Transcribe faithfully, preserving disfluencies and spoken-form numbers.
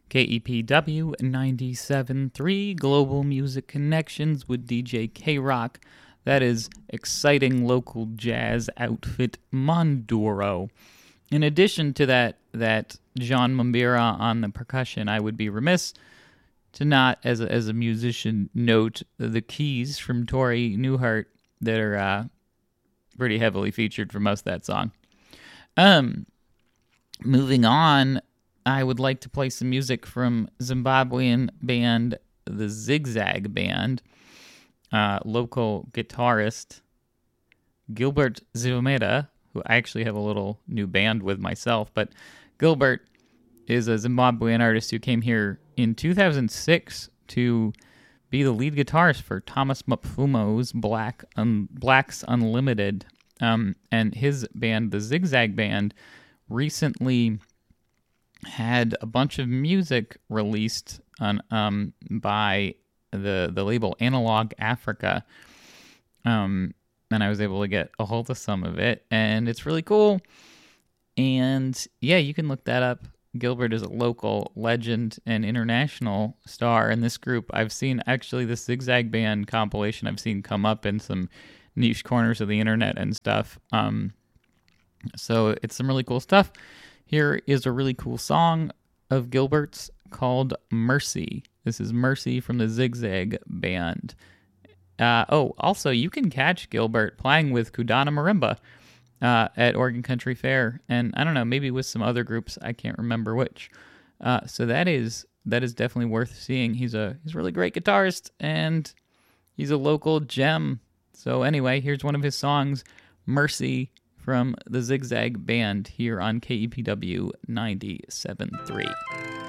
K E P W ninety-seven point three Global Music Connections with D J K-Rock. That is exciting local jazz outfit Monduro. In addition to that, that John Mumbira on the percussion, I would be remiss to not, as a, as a musician, note the keys from Tori Newhart that are uh, pretty heavily featured for most of that song. Um, moving on, I would like to play some music from Zimbabwean band the Zigzag Band. Uh, local guitarist Gilbert Zivomeda, who I actually have a little new band with myself, but Gilbert is a Zimbabwean artist who came here in two thousand six to be the lead guitarist for Thomas Mapfumo's Black Un- Blacks Unlimited, um, and his band, the Zigzag Band, recently had a bunch of music released on um, by the the label Analog Africa, um, and I was able to get a hold of some of it, and it's really cool. And yeah, you can look that up. Gilbert is a local legend and international star in this group. I've seen actually the Zigzag Band compilation I've seen come up in some niche corners of the internet and stuff. Um, so it's some really cool stuff. Here is a really cool song of Gilbert's called Mercy. This is Mercy from the Zigzag Band. Uh, oh, also, you can catch Gilbert playing with Kudana Marimba uh, at Oregon Country Fair, and I don't know, maybe with some other groups. I can't remember which. Uh, so that is that is definitely worth seeing. He's a he's a really great guitarist, and he's a local gem. So anyway, here's one of his songs, Mercy, from the Zigzag Band here on K E P W ninety-seven point three.